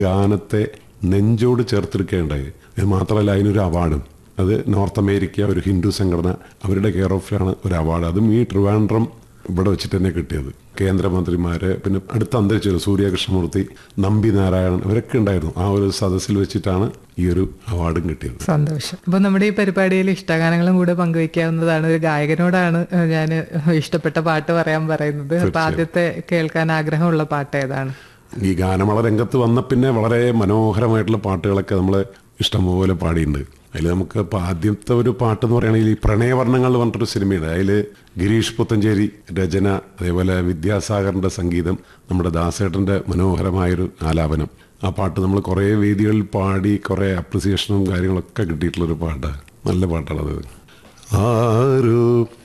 ഗാനത്തെ നെഞ്ചോട് ചേർത്തെടുക്കുകയുണ്ടായി. ഇത് മാത്രമല്ല, അതിനൊരു അവാർഡും. അത് നോർത്ത് അമേരിക്ക ഒരു ഹിന്ദു സംഘടന അവരുടെ കെയർ ഓഫിലാണ് ഒരു അവാർഡ്. അതും ഈ ട്രിവാൻഡ്രം ഇവിടെ വെച്ചിട്ട് തന്നെ കിട്ടിയത്. കേന്ദ്രമന്ത്രിമാര്, പിന്നെ അടുത്ത അന്തരിച്ച സൂര്യ കൃഷ്ണമൂർത്തി, നമ്പി നാരായണൻ, ഇവരൊക്കെ ഉണ്ടായിരുന്നു. ആ ഒരു സദസ്സിൽ വെച്ചിട്ടാണ് ഈ ഒരു അവാർഡും കിട്ടിയത്. സന്തോഷം. അപ്പൊ നമ്മുടെ ഈ പരിപാടിയിൽ ഇഷ്ടഗാനങ്ങളും കൂടെ പങ്കുവയ്ക്കാവുന്നതാണ്. ഒരു ഗായകനോടാണ് ഞാൻ ഇഷ്ടപ്പെട്ട പാട്ട് പറയാൻ പറയുന്നത്. അപ്പൊ ആദ്യത്തെ കേൾക്കാൻ ആഗ്രഹമുള്ള പാട്ട് ഏതാണ്? ഈ ഗാനമേള രംഗത്ത് വന്ന പിന്നെ വളരെ മനോഹരമായിട്ടുള്ള പാട്ടുകളൊക്കെ നമ്മൾ ഇഷ്ടംപോലെ പാടിയിട്ടുണ്ട്. അതിൽ നമുക്ക് ഇപ്പോൾ ആദ്യത്തെ ഒരു പാട്ട് എന്ന് പറയുകയാണെങ്കിൽ ഈ പ്രണയവർണ്ണങ്ങൾ പറഞ്ഞിട്ടൊരു സിനിമയുണ്ട്. അതിൽ ഗിരീഷ് പുത്തഞ്ചേരി രചന, അതേപോലെ വിദ്യാസാഗറിൻ്റെ സംഗീതം, നമ്മുടെ ദാസേട്ടൻ്റെ മനോഹരമായൊരു ആലാപനം. ആ പാട്ട് നമ്മൾ കുറേ വേദികളിൽ പാടി കുറേ അപ്രിസിയേഷനും കാര്യങ്ങളൊക്കെ കിട്ടിയിട്ടുള്ളൊരു പാട്ടാണ്. നല്ല പാട്ടാണത്. ആരോ